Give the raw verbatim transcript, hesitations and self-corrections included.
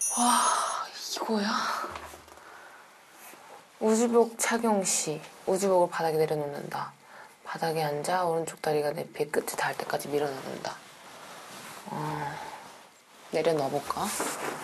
와, 이거야? 우주복 착용 시 우주복을 바닥에 내려놓는다. 바닥에 앉아 오른쪽 다리가 내 배 끝에 닿을 때까지 밀어넣는다. 어, 내려놔볼까?